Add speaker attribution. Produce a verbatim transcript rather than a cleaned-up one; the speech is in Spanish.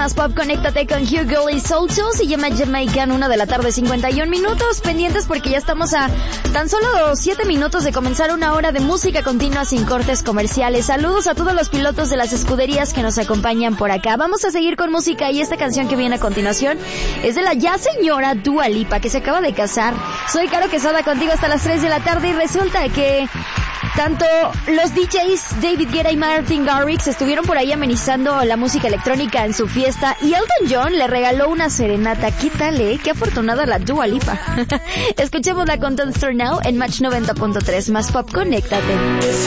Speaker 1: Más Pop, conéctate con Hugo y Soul Tools y Yema Jamaican, una de la tarde, cincuenta y un minutos, pendientes porque ya estamos a tan solo siete minutos de comenzar una hora de música continua sin cortes comerciales. Saludos a todos los pilotos de las escuderías que nos acompañan por acá. Vamos a seguir con música y esta canción que viene a continuación es de la ya señora Dua Lipa, que se acaba de casar. Soy Caro Quesada contigo hasta las tres de la tarde y resulta que tanto los D Js David Guetta y Martin Garrix estuvieron por ahí amenizando la música electrónica en su fiesta y Elton John le regaló una serenata. ¿Qué tal, eh? Qué afortunada la Dua Lipa. Escuchémosla con Don't Start Now en Match noventa punto tres. Más Pop, conéctate.